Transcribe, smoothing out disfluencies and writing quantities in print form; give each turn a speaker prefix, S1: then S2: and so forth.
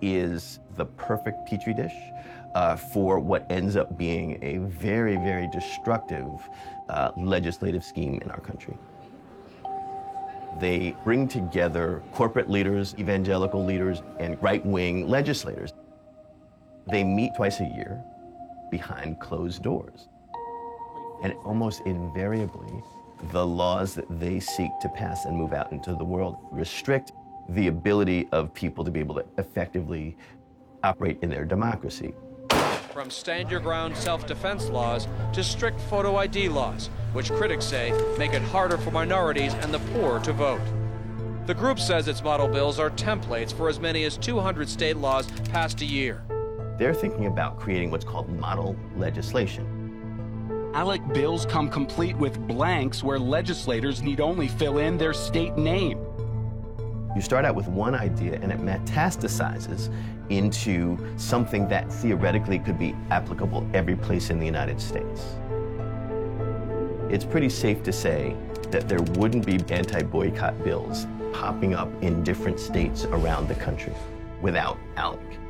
S1: is the perfect petri dish for what ends up being a very, very destructive legislative scheme in our country. They bring together corporate leaders, evangelical leaders, and right-wing legislators. They meet twice a year behind closed doors. And almost invariably, the laws that they seek to pass and move out into the world restrict the ability of people to be able to effectively operate in their democracy.
S2: From stand-your-ground self-defense laws to strict photo ID laws, which critics say make it harder for minorities and the poor to vote. The group says its model bills are templates for as many as 200 state laws passed a year.
S1: They're thinking about creating what's called model legislation.
S3: ALEC bills come complete with blanks where legislators need only fill in their state name.
S1: You start out with one idea and it metastasizes into something that theoretically could be applicable every place in the United States. It's pretty safe to say that there wouldn't be anti-boycott bills popping up in different states around the country without ALEC.